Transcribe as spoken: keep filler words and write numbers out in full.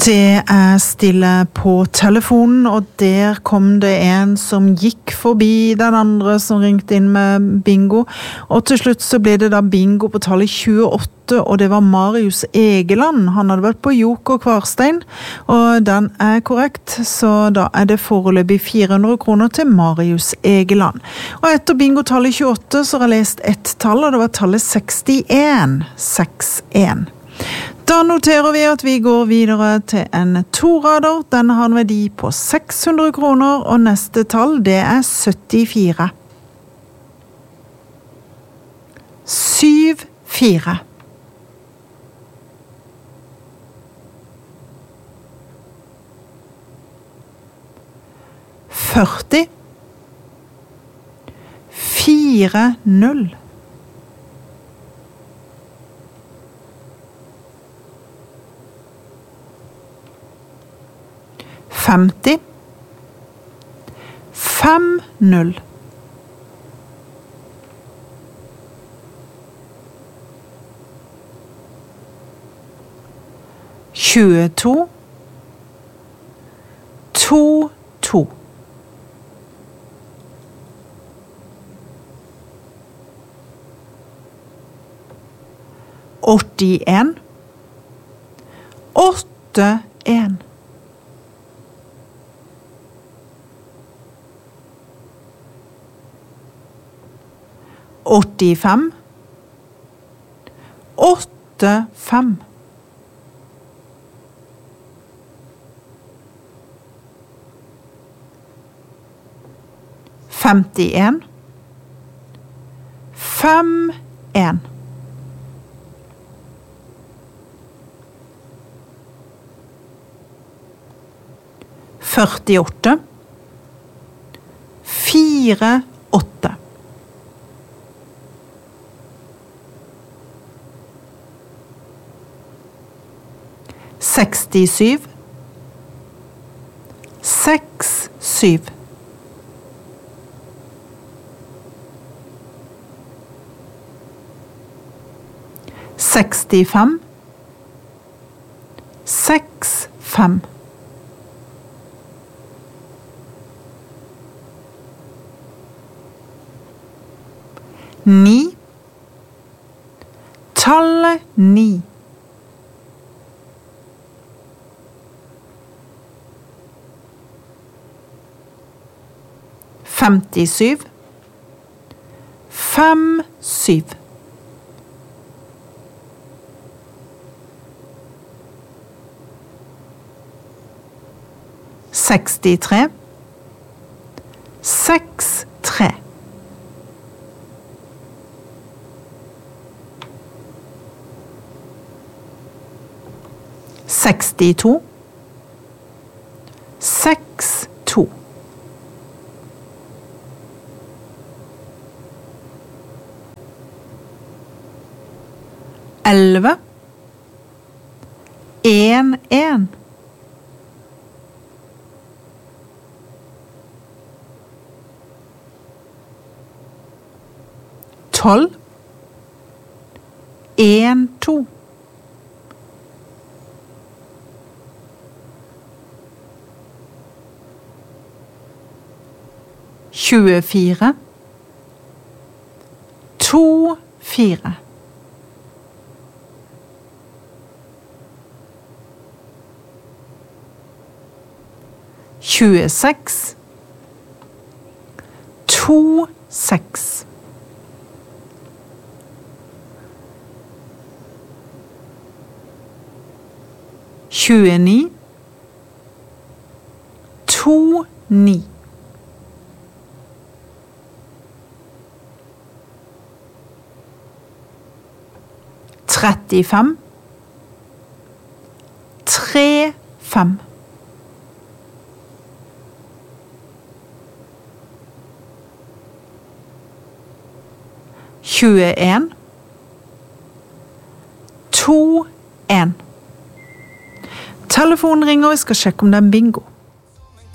Det er stille på telefonen, og der kom det en som gikk forbi den andre som ringte inn med bingo. Og til slutt så ble det da bingo på tallet tjueåtte, og det var Marius Egeland. Han hadde vært på Joker Kvarstein, og den er korrekt, så da er det foreløpig fire hundre kroner til Marius Egeland. Og etter bingo-tallet tjueåtte så har jeg lest ett tall, og det var tallet sekstien. sekstien. Da noterer vi at vi går videre til en torader. Den har en verdi på seks hundre kroner, og neste tall det er syttifire. syv fire. førti. fire null. femti. fem null. tjueto. to to. åttien. åtte en. åttifem. åtte fem. femtien. fem en. førtiåtte. fire åtte. sekstisju. seks syv. sekstifem. seks fem. ni. Tallet ni. femtisju. fem syv. sekstitre. seks tre. sekstito. seks to. elleve. en en. tolv. en to. tjuefire. to fire. tjueseks. to seks. tjueni. to ni. trettifem. tre fem. tjueen. to en. Telefonen ringer, vi skal sjekke om det er bingo.